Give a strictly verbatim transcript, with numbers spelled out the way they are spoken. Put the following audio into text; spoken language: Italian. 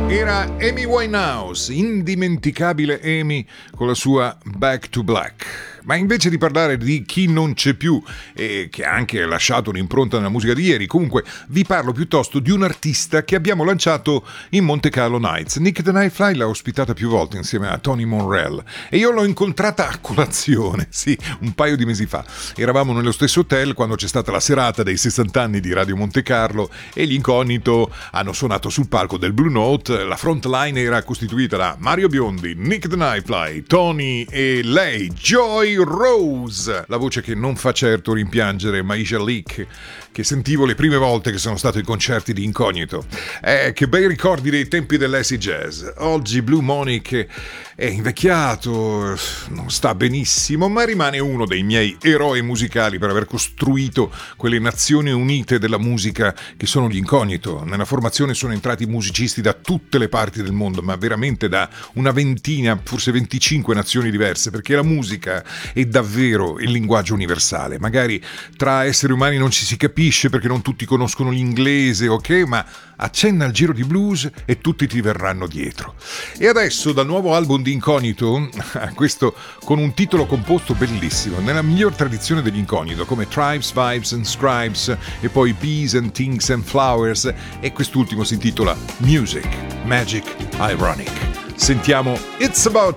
Era Amy Winehouse, indimenticabile Amy con la sua Back to Black. Ma invece di parlare di chi non c'è più e che ha anche lasciato un'impronta nella musica di ieri, comunque vi parlo piuttosto di un artista che abbiamo lanciato in Monte Carlo Nights. Nick the Nightfly l'ha ospitata più volte insieme a Tony Monrell e io l'ho incontrata a colazione, sì, un paio di mesi fa. Eravamo nello stesso hotel quando c'è stata la serata dei sessanta anni di Radio Monte Carlo e gli Incognito hanno suonato sul palco del Blue Note. La front line era costituita da Mario Biondi, Nick the Nightfly, Tony e lei, Joy Rose, la voce che non fa certo rimpiangere Maisha Leak, che sentivo le prime volte che sono stato ai concerti di Incognito. Eh, che bei ricordi dei tempi dell'acid jazz. Oggi Blue Monic è invecchiato, non sta benissimo, ma rimane uno dei miei eroi musicali per aver costruito quelle Nazioni Unite della musica che sono gli Incognito. Nella formazione sono entrati musicisti da tutte le parti del mondo, ma veramente da una ventina, forse venticinque nazioni diverse, perché la musica è davvero il linguaggio universale. Magari tra esseri umani non ci si capisce perché non tutti conoscono l'inglese, ok? Ma accenna al giro di blues e tutti ti verranno dietro. E adesso dal nuovo album di Incognito, questo con un titolo composto bellissimo, nella miglior tradizione degli Incognito, come Tribes, Vibes and Scribes e poi Bees and Things and Flowers, e quest'ultimo si intitola Music, Magic, Ironic. Sentiamo It's About